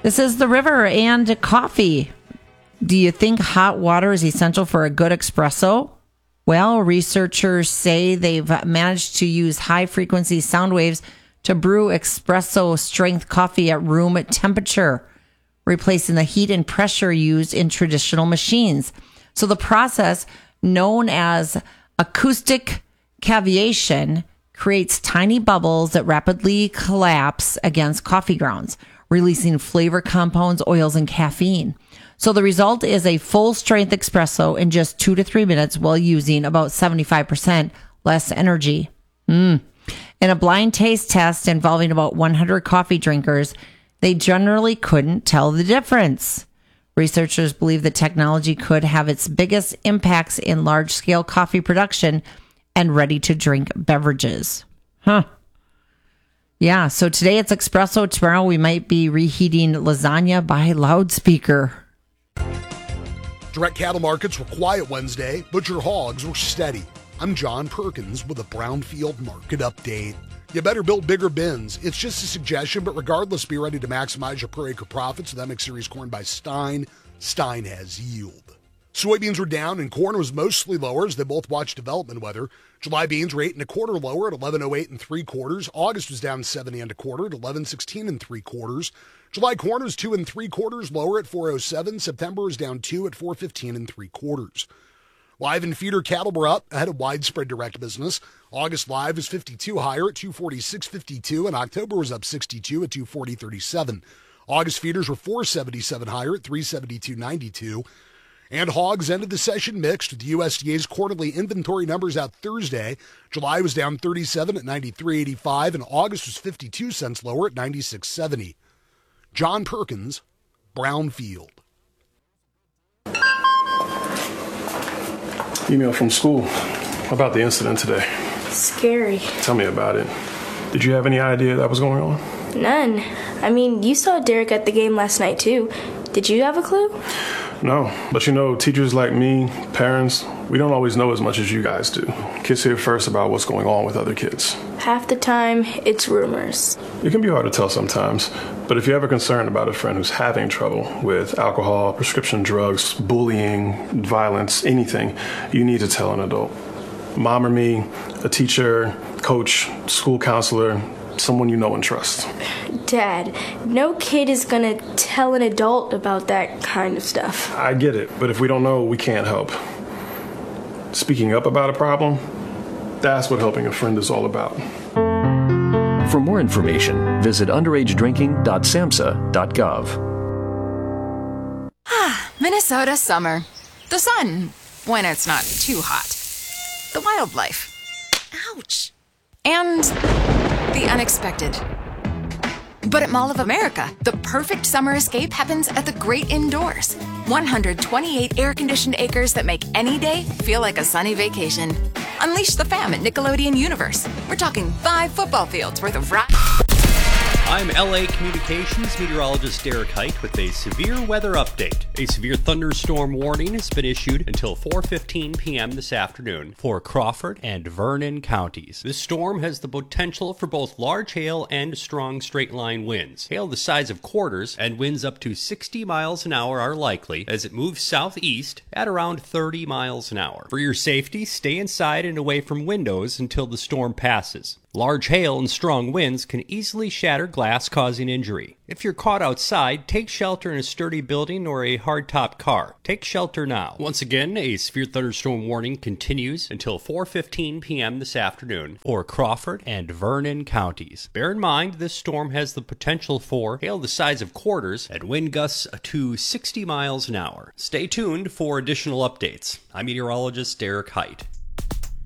This is The River and coffee. Do you think hot water is essential for a good espresso? Well, researchers say they've managed to use high-frequency sound waves to brew espresso-strength coffee at room temperature, replacing the heat and pressure used in traditional machines. So the process, known as acoustic cavitation, creates tiny bubbles that rapidly collapse against coffee grounds, releasing flavor compounds, oils, and caffeine. So the result is a full-strength espresso in just 2 to 3 minutes while using about 75% less energy. In a blind taste test involving about 100 coffee drinkers, they generally couldn't tell the difference. Researchers believe the technology could have its biggest impacts in large-scale coffee production and ready-to-drink beverages. Yeah, so today it's espresso. Tomorrow we might be reheating lasagna by loudspeaker. Direct cattle markets were quiet Wednesday. Butcher hogs were steady. I'm John Perkins with a Brownfield market update. You better build bigger bins. It's just a suggestion, but regardless, be ready to maximize your per acre profits with MX Series corn by Stein. Stein has yield. Soybeans were down and corn was mostly lower as they both watched development weather. July beans were 8 1/4 lower at 11.08 3/4. August was down 70 1/4 at 11.16 3/4. July corn was 2 3/4 lower at 4.07. September was down 2 at 4.15 3/4. Live and feeder cattle were up ahead of widespread direct business. August live was 52 higher at 246.52, and October was up 62 at 240.37. August feeders were 477 higher at 372.92. And hogs ended the session mixed with the USDA's quarterly inventory numbers out Thursday. July was down 37 at 93.85, and August was 52 cents lower at 96.70. John Perkins, Brownfield. Email from school about the incident today. Scary. Tell me about it. Did you have any idea that was going on? None. I mean, you saw Derek at the game last night, too. Did you have a clue? No, but you know, teachers like me, parents, we don't always know as much as you guys do. Kids hear first about what's going on with other kids. Half the time, it's rumors. It can be hard to tell sometimes, but if you're ever concerned about a friend who's having trouble with alcohol, prescription drugs, bullying, violence, anything, you need to tell an adult. Mom or me, a teacher, coach, school counselor, someone you know and trust. Dad, no kid is gonna tell an adult about that kind of stuff. I get it, but if we don't know, we can't help. Speaking up about a problem, that's what helping a friend is all about. For more information, visit underagedrinking.samhsa.gov. Minnesota summer. The sun, when it's not too hot. The wildlife. Ouch. And the unexpected. But at Mall of America, the perfect summer escape happens at the great indoors. 128 air-conditioned acres that make any day feel like a sunny vacation. Unleash the fam at Nickelodeon Universe. We're talking 5 football fields worth of rides. I'm LA Communications meteorologist Derek Height with a severe weather update. A severe thunderstorm warning has been issued until 4:15 p.m. this afternoon for Crawford and Vernon counties. This storm has the potential for both large hail and strong straight-line winds. Hail the size of quarters and winds up to 60 miles an hour are likely as it moves southeast at around 30 miles an hour. For your safety, stay inside and away from windows until the storm passes. Large hail and strong winds can easily shatter glass, causing injury. If you're caught outside, take shelter in a sturdy building or a hardtop car. Take shelter now. Once again, a severe thunderstorm warning continues until 4:15 p.m. this afternoon for Crawford and Vernon counties. Bear in mind, this storm has the potential for hail the size of quarters and wind gusts to 60 miles an hour. Stay tuned for additional updates. I'm meteorologist Derek Height.